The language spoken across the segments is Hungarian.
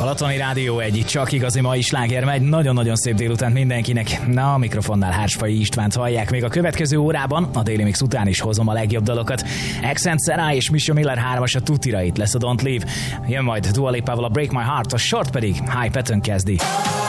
Balatoni Rádió egy csak igazi mai sláger megy. Nagyon-nagyon szép délután mindenkinek. Na, a mikrofonnál Hársfai Istvánt hallják. Még a következő órában, a Daily Mix után is hozom a legjobb dalokat. Accent Sarah és Misha Miller 3-as a tutira, itt lesz a Don't Leave. Jön majd Dua Lipával a Break My Heart, a Short pedig High Pattern kezdi.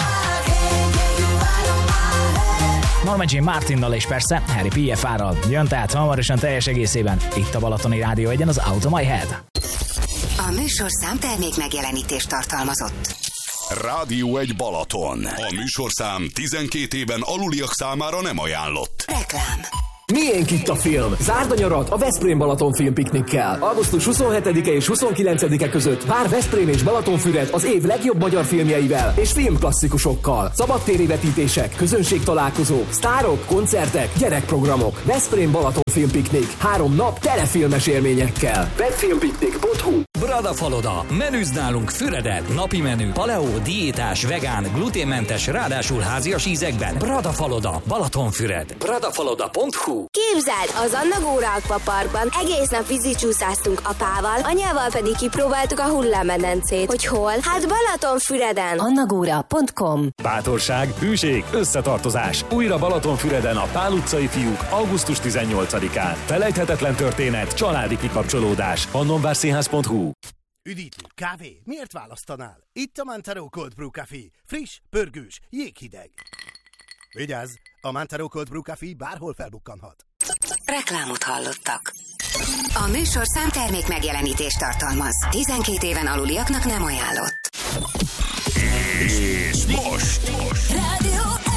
Norma Jean Martinnal és persze Harry PFR-ral jön tehát hamarosan teljes egészében itt a Balatoni Rádió egyen az Out of My Head. A műsorszám termék megjelenítést tartalmazott. Rádió 1 Balaton. A műsorszám 12 éven aluliak számára nem ajánlott. Reklám. Miénk itt a film? Zárd a nyarat a Veszprém Balaton filmpiknikkel. Augusztus 27-e és 29-e között vár Veszprém és Balatonfüred az év legjobb magyar filmjeivel és filmklasszikusokkal. Szabadtéri vetítések, közönségtalálkozók, sztárok, koncertek, gyerekprogramok. Veszprém Balaton filmpiknik. 3 nap telefilmes élményekkel. Webfilmpiknik.hu. Bradafaloda. Menüzd nálunk Füreden. Napi menü. Paleo, diétás, vegán, gluténmentes, ráadásul házias ízekben. Bradafaloda. Balatonfüred. Bradafaloda.hu. Képzeld, az Anna Góra Akvaparkban egész nap vízicsúszáztunk apával, anyával pedig kipróbáltuk a hullámmedencét. Hogy hol? Hát Balatonfüreden. annagóra.com. Bátorság, hűség, összetartozás. Újra Balatonfüreden a Pál utcai fiúk augusztus 18-án. Felejthetetlen történet, családi kikapcsolódás. Pannonvárszínház.hu. Üdítő, kávé, miért választanál? Itt a Mantaro Cold Brew Café. Friss, pörgős, jéghideg. Vigyázz, a Mantaro Cold Brew Café bárhol felbukkanhat. Reklámot hallottak. A műsorszám termék megjelenítést tartalmaz. 12 éven aluliaknak nem ajánlott. És most. Rádió